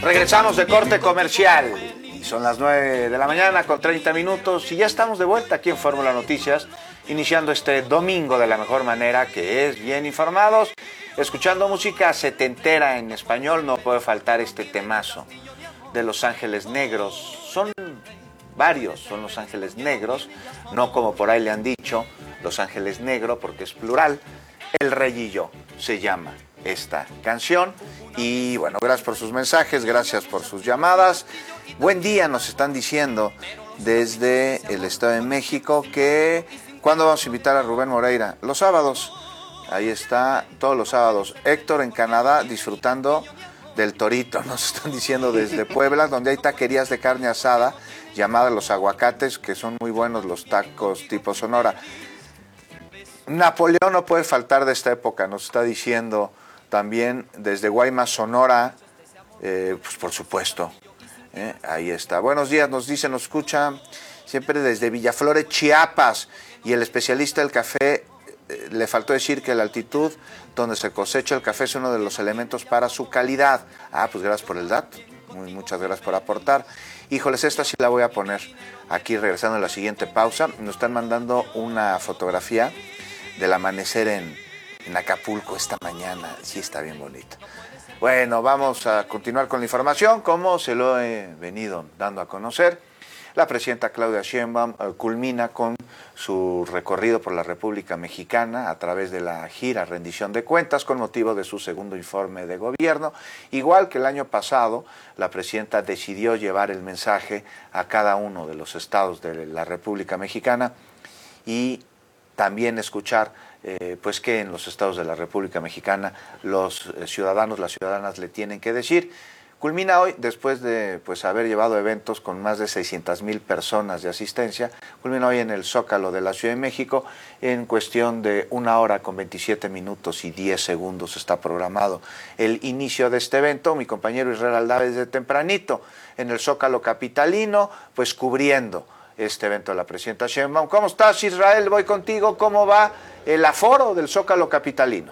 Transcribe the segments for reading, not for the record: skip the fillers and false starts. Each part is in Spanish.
Regresamos de corte comercial. Son las 9 de la mañana con 30 minutos y ya estamos de vuelta aquí en Fórmula Noticias, iniciando este domingo de la mejor manera, que es bien informados, escuchando música setentera en español. No puede faltar este temazo de Los Ángeles Negros. Son varios, son Los Ángeles Negros, no como por ahí le han dicho, Los Ángeles Negro, porque es plural. El Rey y Yo se llama esta canción. Y bueno, gracias por sus mensajes, gracias por sus llamadas. Buen día, nos están diciendo desde el Estado de México que ¿cuándo vamos a invitar a Rubén Moreira? Los sábados, ahí está, todos los sábados. Héctor en Canadá disfrutando del torito, nos están diciendo desde Puebla, donde hay taquerías de carne asada llamadas Los Aguacates, que son muy buenos los tacos tipo Sonora. Napoleón no puede faltar de esta época, nos está diciendo también desde Guaymas, Sonora, pues por supuesto, ahí está. Buenos días, nos dice, nos escucha siempre desde Villaflores, Chiapas, y el especialista del café, le faltó decir que la altitud donde se cosecha el café es uno de los elementos para su calidad. Pues gracias por el dato, muchas gracias por aportar. Híjoles, esta sí la voy a poner aquí regresando a la siguiente pausa. Nos están mandando una fotografía del amanecer en Acapulco esta mañana. Sí, está bien bonito. Bueno, vamos a continuar con la información. Como se lo he venido dando a conocer, la presidenta Claudia Sheinbaum culmina con su recorrido por la República Mexicana a través de la gira Rendición de Cuentas con motivo de su segundo informe de gobierno. Igual que el año pasado, la presidenta decidió llevar el mensaje a cada uno de los estados de la República Mexicana y también escuchar pues que en los estados de la República Mexicana los ciudadanos, las ciudadanas le tienen que decir. Culmina hoy, después de pues haber llevado eventos con más de 600,000 personas de asistencia, culmina hoy en el Zócalo de la Ciudad de México. En cuestión de 1 hora con 27 minutos y 10 segundos está programado el inicio de este evento. Mi compañero Israel Aldave desde tempranito en el Zócalo capitalino, pues cubriendo este evento de la presidenta Sheinbaum. ¿Cómo estás, Israel? Voy contigo. ¿Cómo va el aforo del Zócalo capitalino?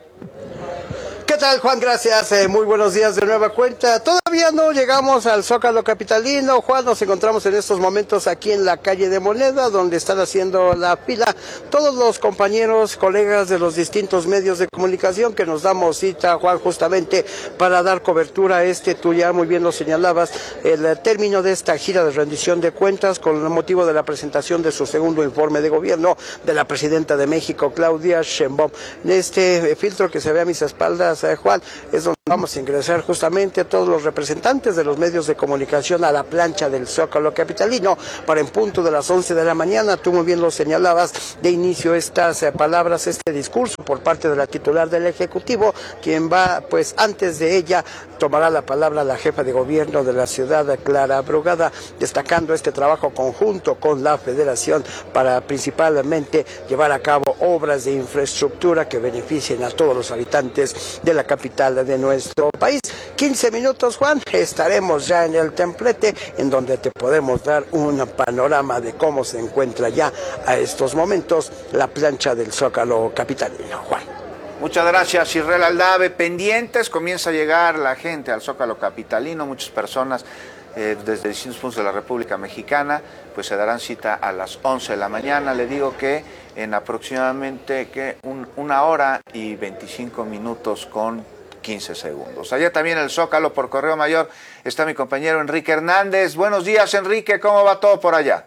¿Qué tal, Juan? Gracias. Muy buenos días de nueva cuenta. Todavía no llegamos al Zócalo capitalino, Juan. Nos encontramos en estos momentos aquí en la calle de Moneda, donde están haciendo la fila todos los compañeros, colegas de los distintos medios de comunicación que nos damos cita, Juan, justamente para dar cobertura a tú ya muy bien lo señalabas, el término de esta gira de rendición de cuentas con el motivo de la presentación de su segundo informe de gobierno de la presidenta de México, Claudia Sheinbaum. Este filtro que se ve a mis espaldas, Juan, es donde vamos a ingresar justamente a todos los representantes de los medios de comunicación a la plancha del Zócalo capitalino para en punto de las 11 de la mañana, tú muy bien lo señalabas, de inicio estas palabras, este discurso por parte de la titular del Ejecutivo, quien va, pues antes de ella, tomará la palabra la jefa de gobierno de la ciudad, Clara Brugada, destacando este trabajo conjunto con la Federación para principalmente llevar a cabo obras de infraestructura que beneficien a todos los habitantes de la capital de nuestro país. 15 minutos, Juan, estaremos ya en el templete, en donde te podemos dar un panorama de cómo se encuentra ya a estos momentos la plancha del Zócalo capitalino, Juan. Muchas gracias, Israel Aldave. Pendientes, comienza a llegar la gente al Zócalo capitalino, muchas personas desde distintos puntos de la República Mexicana, pues se darán cita a las 11 de la mañana. Le digo que en aproximadamente 1 hora y 25 minutos con 15 segundos. Allá también el Zócalo por Correo Mayor está mi compañero Enrique Hernández. Buenos días, Enrique, ¿cómo va todo por allá?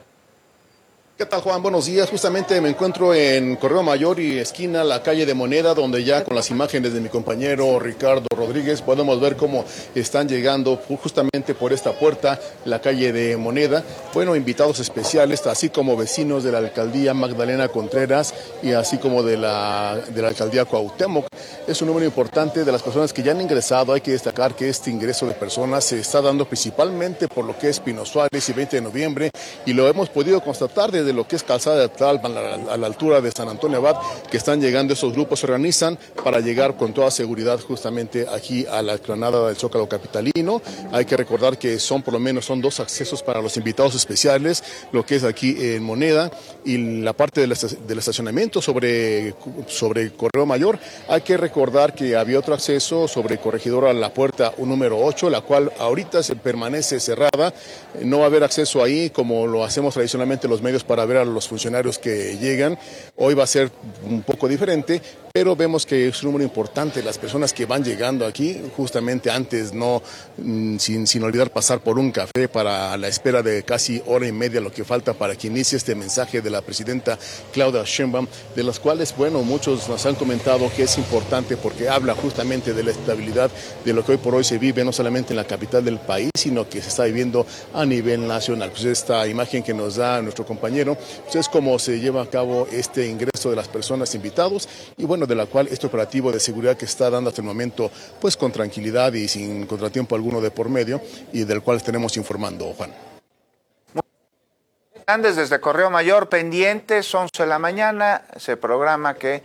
¿Qué tal, Juan? Buenos días. Justamente me encuentro en Correo Mayor y esquina la calle de Moneda, donde ya con las imágenes de mi compañero Ricardo Rodríguez podemos ver cómo están llegando justamente por esta puerta, la calle de Moneda. Bueno, invitados especiales, así como vecinos de la alcaldía Magdalena Contreras y así como de la alcaldía Cuauhtémoc. Es un número importante de las personas que ya han ingresado. Hay que destacar que este ingreso de personas se está dando principalmente por lo que es Pino Suárez y 20 de noviembre, y lo hemos podido constatar desde de lo que es Calzada de Tlalpan, a la altura de San Antonio Abad, que están llegando esos grupos, se organizan para llegar con toda seguridad justamente aquí a la explanada del Zócalo capitalino. Hay que recordar que por lo menos son 2 accesos para los invitados especiales, lo que es aquí en Moneda y la parte del estacionamiento sobre Correo Mayor. Hay que recordar que había otro acceso sobre Corregidora, la puerta número 8, la cual ahorita se permanece cerrada. No va a haber acceso ahí como lo hacemos tradicionalmente los medios para ver a los funcionarios que llegan. Hoy va a ser un poco diferente, pero vemos que es un número importante las personas que van llegando aquí, justamente antes, sin olvidar pasar por un café para la espera de casi hora y media, lo que falta para que inicie este mensaje de la presidenta Claudia Sheinbaum, de las cuales, bueno, muchos nos han comentado que es importante porque habla justamente de la estabilidad de lo que hoy por hoy se vive, no solamente en la capital del país, sino que se está viviendo a nivel nacional. Pues esta imagen que nos da nuestro compañero, pues es como se lleva a cabo este ingreso de las personas invitados y bueno, de la cual este operativo de seguridad que está dando hasta el momento, pues con tranquilidad y sin contratiempo alguno de por medio y del cual estaremos informando, Juan. Hernández desde Correo Mayor, pendientes, 11 de la mañana, se programa que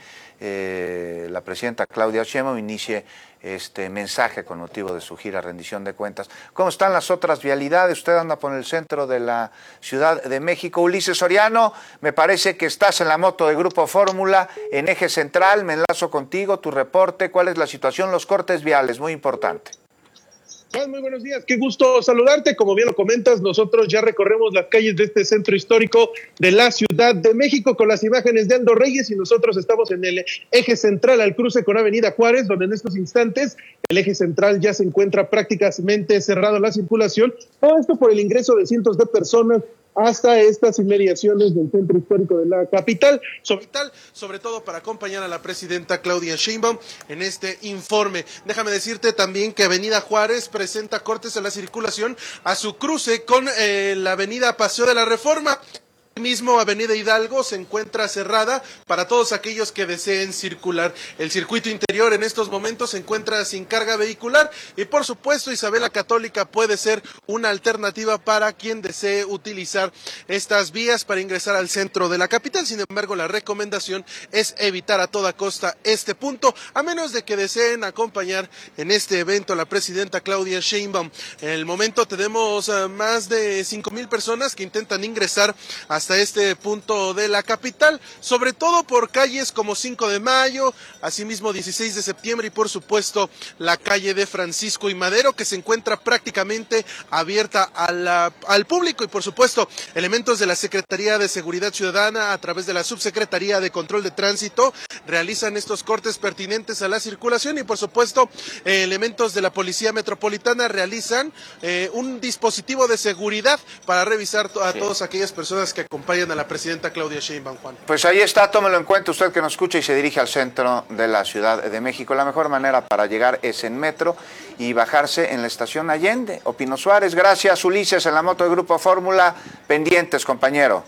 la presidenta Claudia Sheinbaum inicie este mensaje con motivo de su gira rendición de cuentas. ¿Cómo están las otras vialidades? Usted anda por el centro de la Ciudad de México. Ulises Soriano, me parece que estás en la moto de Grupo Fórmula, en Eje Central, me enlazo contigo, tu reporte, ¿cuál es la situación? Los cortes viales, muy importante. Juan, muy buenos días, qué gusto saludarte. Como bien lo comentas, nosotros ya recorremos las calles de este centro histórico de la Ciudad de México con las imágenes de Aldo Reyes y nosotros estamos en el eje central al cruce con Avenida Juárez, donde en estos instantes el eje central ya se encuentra prácticamente cerrado a la circulación. Todo esto por el ingreso de cientos de personas hasta estas inmediaciones del centro histórico de la capital, sobre todo para acompañar a la presidenta Claudia Sheinbaum en este informe. Déjame decirte también que Avenida Juárez presenta cortes a la circulación a su cruce con la Avenida Paseo de la Reforma. Mismo Avenida Hidalgo se encuentra cerrada para todos aquellos que deseen circular. El circuito interior en estos momentos se encuentra sin carga vehicular y por supuesto Isabela Católica puede ser una alternativa para quien desee utilizar estas vías para ingresar al centro de la capital. Sin embargo, la recomendación es evitar a toda costa este punto, a menos de que deseen acompañar en este evento a la presidenta Claudia Sheinbaum. En el momento tenemos más de 5,000 personas que intentan ingresar hasta este punto de la capital, sobre todo por calles como 5 de Mayo, asimismo 16 de septiembre y por supuesto la calle de Francisco y Madero, que se encuentra prácticamente abierta al público y por supuesto elementos de la Secretaría de Seguridad Ciudadana a través de la Subsecretaría de Control de Tránsito realizan estos cortes pertinentes a la circulación y por supuesto elementos de la Policía Metropolitana realizan un dispositivo de seguridad para revisar a todas aquellas personas que acompañan a la presidenta Claudia Sheinbaum, Juan. Pues ahí está, tómelo en cuenta usted que nos escucha y se dirige al centro de la Ciudad de México. La mejor manera para llegar es en metro y bajarse en la estación Allende o Pino Suárez. Gracias, Ulises, en la moto de Grupo Fórmula. Pendientes, compañero.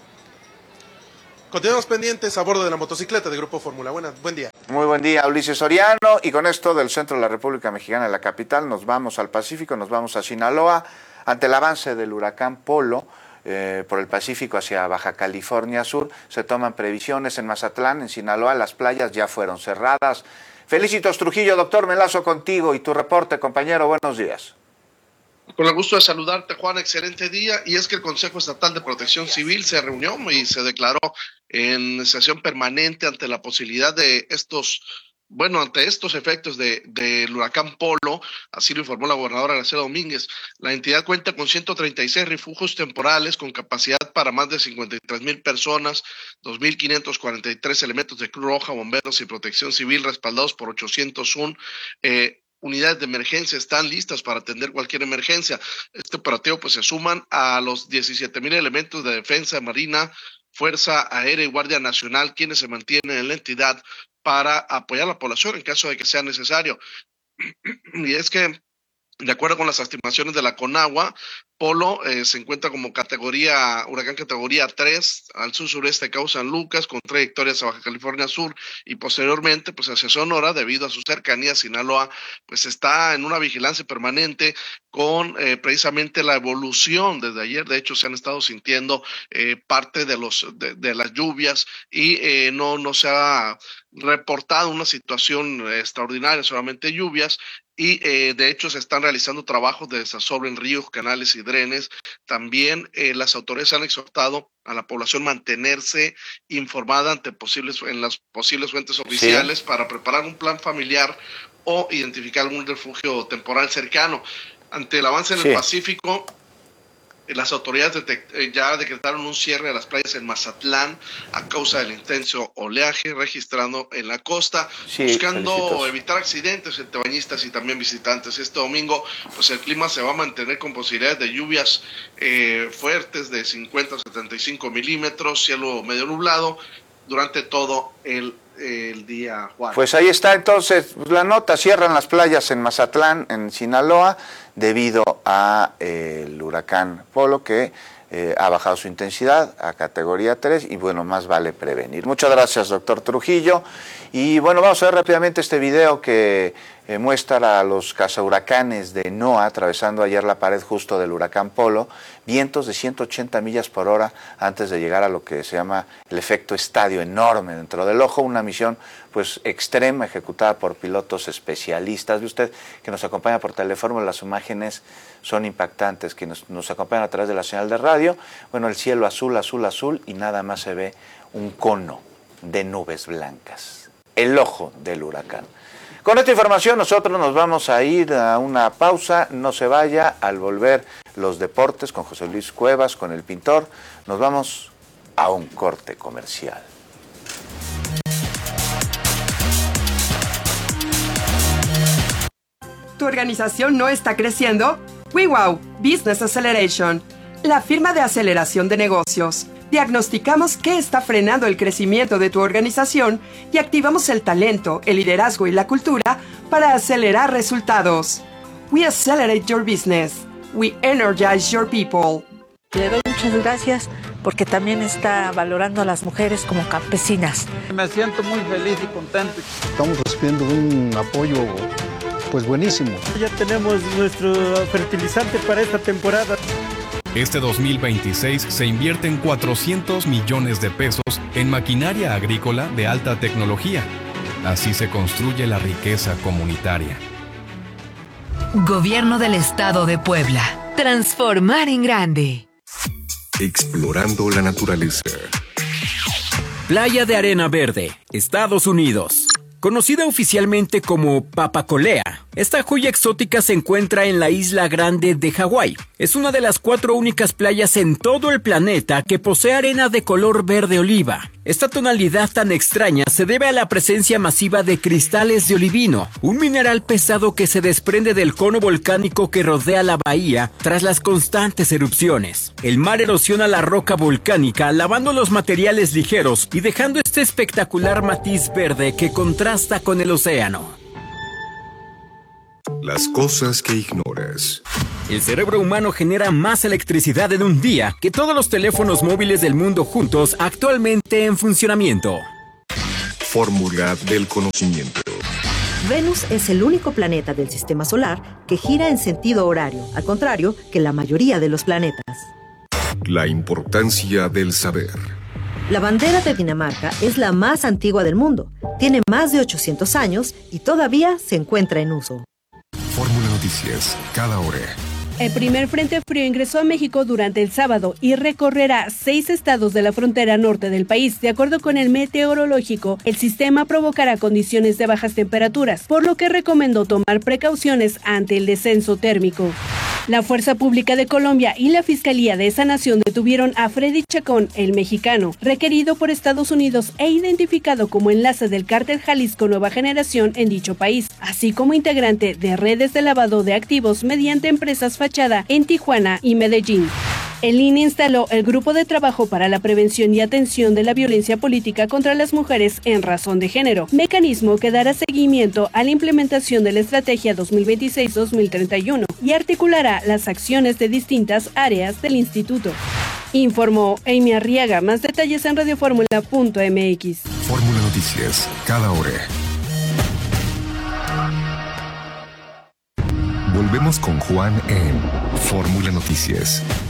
Continuamos pendientes a bordo de la motocicleta de Grupo Fórmula. Buen día. Muy buen día, Ulises Soriano. Y con esto del centro de la República Mexicana, de la capital, nos vamos al Pacífico, nos vamos a Sinaloa. Ante el avance del huracán Polo, por el Pacífico hacia Baja California Sur, se toman previsiones en Mazatlán, en Sinaloa, las playas ya fueron cerradas. Felicitos Trujillo, doctor, me enlazo contigo y tu reporte, compañero, buenos días. Con el gusto de saludarte, Juan, excelente día. Y es que el Consejo Estatal de Protección Civil se reunió y se declaró en sesión permanente ante la posibilidad de ante estos efectos del huracán Polo, así lo informó la gobernadora Graciela Domínguez. La entidad cuenta con 136 refugios temporales con capacidad para más de 53,000 personas, 2,543 elementos de Cruz Roja, bomberos y protección civil respaldados por 801 unidades de emergencia están listas para atender cualquier emergencia. Este operativo pues se suman a los 17,000 elementos de defensa marina, Fuerza Aérea y Guardia Nacional, quienes se mantienen en la entidad para apoyar a la población en caso de que sea necesario. Y es que De acuerdo con las estimaciones de la Conagua, Polo se encuentra como huracán categoría 3 al sur-sureste de Cabo San Lucas, con trayectorias a Baja California Sur y posteriormente pues hacia Sonora. Debido a su cercanía a Sinaloa, pues está en una vigilancia permanente con precisamente la evolución desde ayer. De hecho, se han estado sintiendo parte de las lluvias y no se ha reportado una situación extraordinaria, solamente lluvias. Y de hecho se están realizando trabajos de desasolve en ríos, canales y drenes. También las autoridades han exhortado a la población mantenerse informada en las posibles fuentes oficiales, sí, para preparar un plan familiar o identificar algún refugio temporal cercano. Ante el avance en el Pacífico, las autoridades ya decretaron un cierre de las playas en Mazatlán a causa del intenso oleaje registrado en la costa, buscando evitar accidentes entre bañistas y también visitantes. Este domingo, pues el clima se va a mantener con posibilidades de lluvias fuertes de 50 a 75 milímetros, cielo medio nublado durante todo el día, Juan. Pues ahí está entonces la nota. Cierran las playas en Mazatlán, en Sinaloa, debido a el huracán Polo, que ha bajado su intensidad a categoría 3 y bueno, más vale prevenir. Muchas gracias, doctor Trujillo. Y bueno, vamos a ver rápidamente este video que muestra a los cazahuracanes de NOAA atravesando ayer la pared justo del huracán Polo, vientos de 180 millas por hora antes de llegar a lo que se llama el efecto estadio, enorme dentro del ojo, una misión pues extrema ejecutada por pilotos especialistas. Ve usted que nos acompaña por teléfono, las imágenes son impactantes, que nos acompañan a través de la señal de radio. Bueno, el cielo azul, azul, azul y nada más se ve un cono de nubes blancas, el ojo del huracán. Con esta información nosotros nos vamos a ir a una pausa, no se vaya. Al volver los deportes con José Luis Cuevas, con el pintor, nos vamos a un corte comercial. ¿Tu organización no está creciendo? WeWow Business Acceleration, la firma de aceleración de negocios. Diagnosticamos qué está frenando el crecimiento de tu organización y activamos el talento, el liderazgo y la cultura para acelerar resultados. We accelerate your business. We energize your people. Le doy muchas gracias porque también está valorando a las mujeres como campesinas. Me siento muy feliz y contento. Estamos recibiendo un apoyo pues buenísimo. Ya tenemos nuestro fertilizante para esta temporada. Este 2026 se invierten 400 millones de pesos en maquinaria agrícola de alta tecnología. Así se construye la riqueza comunitaria. Gobierno del Estado de Puebla. Transformar en grande. Explorando la naturaleza. Playa de Arena Verde, Estados Unidos. Conocida oficialmente como Papacolea, esta joya exótica se encuentra en la isla Grande de Hawái. Es una de las 4 únicas playas en todo el planeta que posee arena de color verde oliva. Esta tonalidad tan extraña se debe a la presencia masiva de cristales de olivino, un mineral pesado que se desprende del cono volcánico que rodea la bahía tras las constantes erupciones. El mar erosiona la roca volcánica, lavando los materiales ligeros y dejando este espectacular matiz verde que contrasta con el océano. Las cosas que ignoras. El cerebro humano genera más electricidad en un día que todos los teléfonos móviles del mundo juntos actualmente en funcionamiento. Fórmula del conocimiento. Venus es el único planeta del sistema solar que gira en sentido horario, al contrario que la mayoría de los planetas. La importancia del saber. La bandera de Dinamarca es la más antigua del mundo. Tiene más de 800 años y todavía se encuentra en uso. Fórmula Noticias, cada hora. El primer frente frío ingresó a México durante el sábado y recorrerá 6 estados de la frontera norte del país. De acuerdo con el meteorológico, el sistema provocará condiciones de bajas temperaturas, por lo que recomendó tomar precauciones ante el descenso térmico. La Fuerza Pública de Colombia y la Fiscalía de esa nación detuvieron a Freddy Chacón, el mexicano, requerido por Estados Unidos e identificado como enlace del cártel Jalisco Nueva Generación en dicho país, así como integrante de redes de lavado de activos mediante empresas fachada en Tijuana y Medellín. El INE instaló el Grupo de Trabajo para la Prevención y Atención de la Violencia Política contra las Mujeres en Razón de Género, mecanismo que dará seguimiento a la implementación de la Estrategia 2026-2031, y articulará las acciones de distintas áreas del instituto. Informó Amy Arriaga. Más detalles en radioformula.mx. Fórmula Noticias, cada hora. Volvemos con Juan en Fórmula Noticias.